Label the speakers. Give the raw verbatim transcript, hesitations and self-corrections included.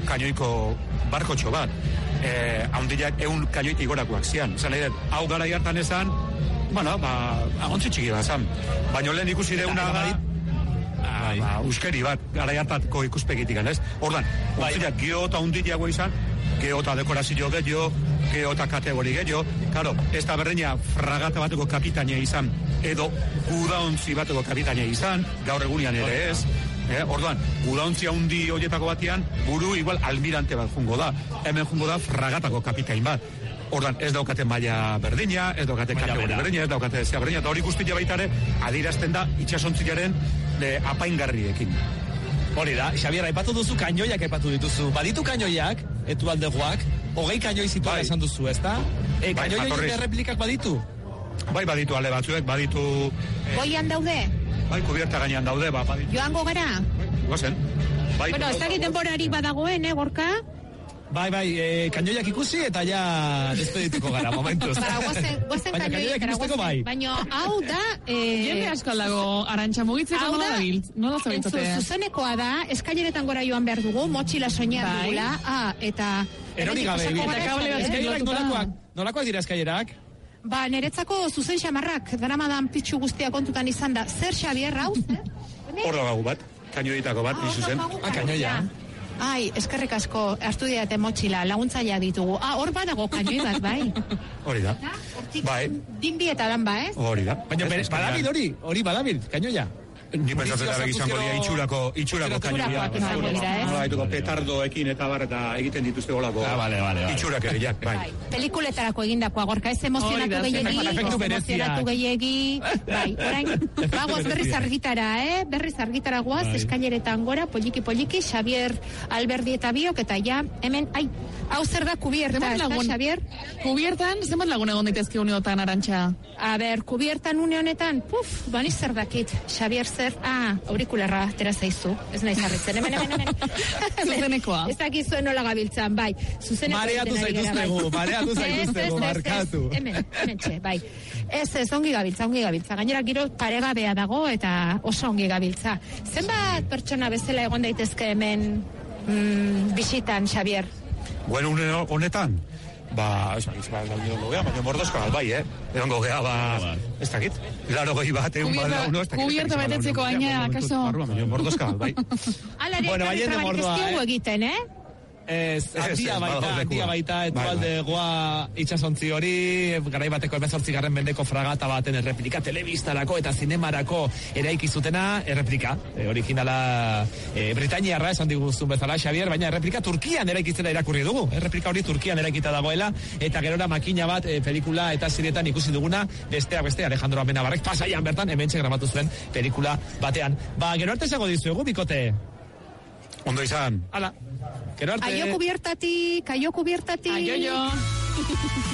Speaker 1: kainoiko barkotxo bat. Eh, haundiak eun kainoitik gorakoak zian. Zan nahi, hau gara hartan ezan, bueno, ba, agontzi txiki bat zan. Baina lehen ikusi deuna da, Bai. Ba, uskeri bat, gara hartako ikuspegitik, ez? Ordan, ontzilak, geota hundiago izan, geota dekorazio gehiago, geota kategori gehiago, karo, ez da berdina fragata bateko kapitaina izan, edo gudaontzi bateko kapitaina izan, gaur egunean ere ez, eh? Orduan, gudaontzia hundi horietako batean, buru igual almirante bat jungo da, hemen jungo da fragatako kapitain bat. Ordan, ez daukate maila berdina, ez daukate kategori berdina, ez daukate zea berdina, eta hori guztia baitare, adirazten da itxasontziaren de apaingarriekin.
Speaker 2: Hori da, Xabier, aipatu duzu kainoiak aipatu dituzu. Baditu kainoiak, etu aldegoak, hogei kainoi zituela esan duzu, ezta? E,
Speaker 1: bai,
Speaker 2: kainoiak erreplikak baditu?
Speaker 1: Bai, baditu ale batzuek, baditu...
Speaker 3: Eh, Goian daude?
Speaker 1: Bai, kubierta gainean daude, ba, baditu.
Speaker 3: Joango gara?
Speaker 1: Gozen.
Speaker 3: Bai, bueno, ez dakit denborari badagoen, eh, Gorka?
Speaker 2: Bai, bai, e, kainoiak ikusi eta ja despedituko gara, momentuz.
Speaker 3: Ba, guazen, guazen kainoiak ikusteko
Speaker 2: bai.
Speaker 3: Baina hau da... Eh,
Speaker 4: Jende asko aldago, Arantxa, mugitzeko nola da biltz? Nola zabiltzate?
Speaker 3: Zuzenekoa da, eskaileretan gora joan behar dugu, motxila soinean
Speaker 4: bai.
Speaker 3: Dugula, ah, eta...
Speaker 2: Erori gabe, eskailerak nolakoak, nolakoak dira eskailerak?
Speaker 3: Ba, niretzako zuzen xamarrak, daramadan pitxu guztia kontutan izan da. Zer, Xabier, rauz?
Speaker 1: Hor da bat, kainoitako bat,
Speaker 3: ah,
Speaker 1: izuzen.
Speaker 2: Ah, kainoia.
Speaker 3: Ai, eskerrik asko, hartu diate motxila, laguntzailea ditugu. Ah, hor badago kainoi bat, bai.
Speaker 1: Hori da. Bai.
Speaker 3: Dinbi eta dan ba, ez?
Speaker 1: Hori da.
Speaker 2: Baina badabil hori, hori badabil, kainoia.
Speaker 1: Ni pensatzen da izango dira itxurako, itxurako kainoia. Nola dituko petardoekin eta bar eta egiten dituzte golako.
Speaker 2: Ah, vale, vale.
Speaker 1: Itxurak ere, jak, bai.
Speaker 3: Pelikuletarako egindakoa, Gorka, ez emozionatu gehiegi, emozionatu gehiegi, bai, orain, bagoaz berriz argitara, eh? Berriz argitara guaz, eskaileretan gora, poliki poliki, Xabier Alberdi eta biok, eta ja, hemen, ai, hau zer da kubierta, ez da, Xabier?
Speaker 4: Kubiertan, zenbat lagun egon daitezke uneotan, Arantxa?
Speaker 3: A ber, kubiertan une honetan, puf, bani zer dakit, Xabier zer, ah, aurikularra tera zaizu, ez nahi zarritzen, hemen, hemen, hemen.
Speaker 4: Zuzenekoa.
Speaker 3: Ez dakit zuen nola gabiltzan, bai.
Speaker 2: Mareatu zaituztegu, mareatu zaituztegu, markatu.
Speaker 3: Hemen, hemen txe, bai. Ez, ez, ongi gabiltza, ongi gabiltza. Gainera giro paregabea dago eta oso ongi gabiltza. Zenbat pertsona bezala egon daitezke hemen mm, bisitan, Xabier?
Speaker 1: Bueno, honetan, ba, ez ba, egongo gea, baina mordozka bat, bai, eh? Egongo gea, ba, ez dakit, laro gehi bat, egun bat, uno, ez dakit.
Speaker 4: Kubierta betetzeko aina, akaso?
Speaker 1: Baina mordozka bat, bai.
Speaker 3: Alare, bueno, ez diogu egiten, eh?
Speaker 2: Ez, handia baita, handia baita, etu alde goa itxasontzi hori, garai bateko emezortzi garren mendeko fragata baten erreplika, telebistarako eta zinemarako eraiki zutena, erreplika, e, originala e, Britainiarra esan diguzun bezala, Xabier, baina erreplika Turkian eraikitzera irakurri dugu, erreplika hori Turkian eraikita dagoela, eta gerora makina bat e, pelikula eta zirietan ikusi duguna, besteak beste, Alejandro Amenabarrek pasaian bertan, hementxe grabatu zuen pelikula batean. Ba, gero arte esango dizuegu, bikote?
Speaker 1: Ondo izan.
Speaker 2: Hala. Gero arte.
Speaker 3: Aio kubiertatik, aio kubiertatik.
Speaker 4: Aio, jo.